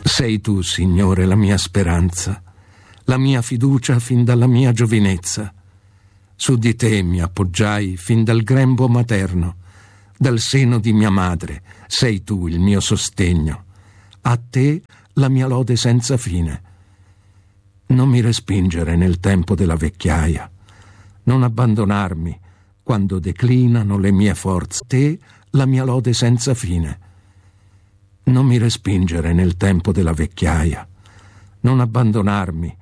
Sei tu, Signore, la mia speranza, la mia fiducia fin dalla mia giovinezza. Su di te mi appoggiai fin dal grembo materno, dal seno di mia madre sei tu il mio sostegno. A te la mia lode senza fine. Non mi respingere nel tempo della vecchiaia, non abbandonarmi quando declinano le mie forze. A te la mia lode senza fine. Non mi respingere nel tempo della vecchiaia, non abbandonarmi